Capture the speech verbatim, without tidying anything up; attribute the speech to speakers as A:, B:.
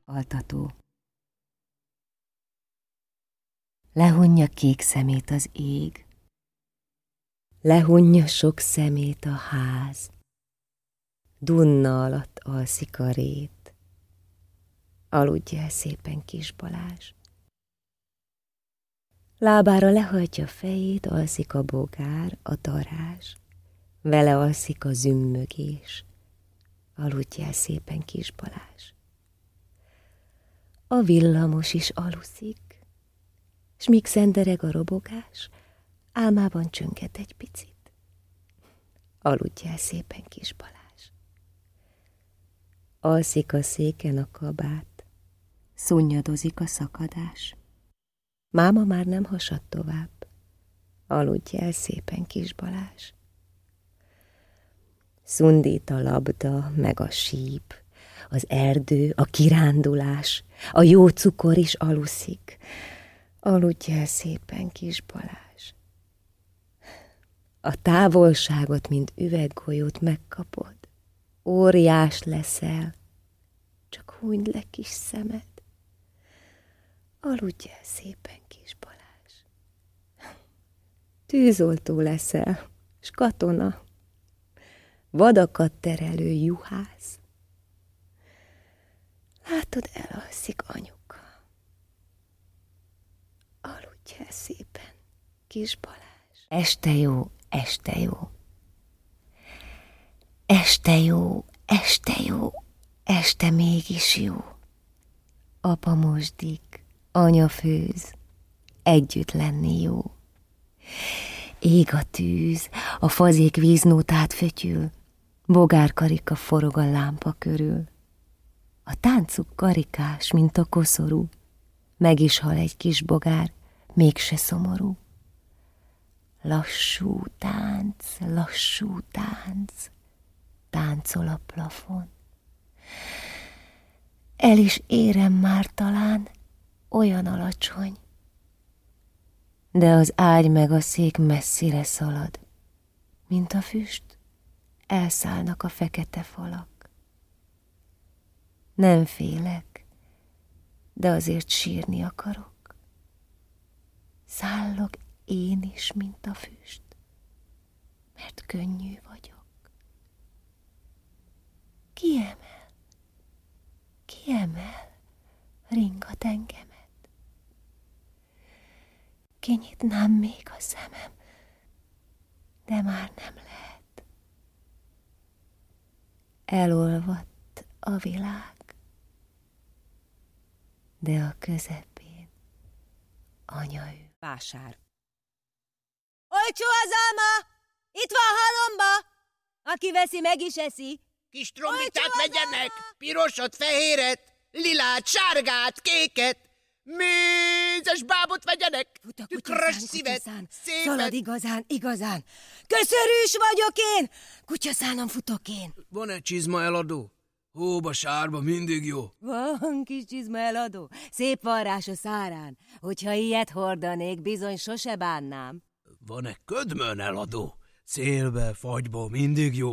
A: Altató. Lehunja kék szemét az ég, lehunja sok szemét a ház, Dunna alatt alszik a rét, aludj el szépen, kis Balázs. Lábára lehajtja fejét, alszik a bogár, a darázs, vele alszik a zümmögés, aludj el szépen, kis Balázs. A villamos is aluszik, s míg szendereg a robogás, álmában csönget egy picit. Aludj el szépen, kis Balázs. Alszik a széken a kabát, szunnyadozik a szakadás. Máma már nem hasad tovább, aludj el szépen, kis Balázs. Szundít a labda, meg a síp, az erdő, a kirándulás, a jó cukor is aluszik. Aludj el szépen, kis Balázs. A távolságot, mint üveggolyót megkapod, óriás leszel, csak hunyd le kis szemed. Aludj el szépen, kis Balázs. Tűzoltó leszel, s katona, vadakat terelő juhász. Látod, elalszik anyuka. Aludj el szépen, kis Balázs. Este jó, este jó. Este jó, este jó, este mégis jó. Apa mosdik, anya főz, együtt lenni jó. Ég a tűz, a fazék víznótát fötyül, bogárkarika forog a lámpa körül. A táncuk karikás, mint a koszorú, meg is hal egy kis bogár, mégse szomorú. Lassú tánc, lassú tánc, táncol a plafon. El is érem már talán, olyan alacsony, de az ágy meg a szék messzire szalad, mint a füst, elszállnak a fekete falak. Nem félek, de azért sírni akarok. Szállok én is, mint a füst, mert könnyű vagyok. Kiemel, kiemel, ringat engemet. Kinyitnám még a szemem, de már nem lehet. Elolvadt a világ, de a közepén anya ő.
B: Vásár. Olcsó az alma! Itt van halomba! Aki veszi, meg is eszi.
C: Kis trombitát vegyenek! Pirosat, fehéret, lilát, sárgát, kéket! Mézes bábot vegyenek! Tükrös szívet, szépet!
B: Szalad igazán, igazán! Köszörűs vagyok én! Kutyaszánon futok én!
D: Van-e csizma eladó? Hóba, sárba, mindig jó.
B: Van kis csizma eladó, szép varrás a szárán. Hogyha ilyet hordanék, bizony sose bánnám.
D: Van-e ködmön eladó? Szélbe, fagyba, mindig jó.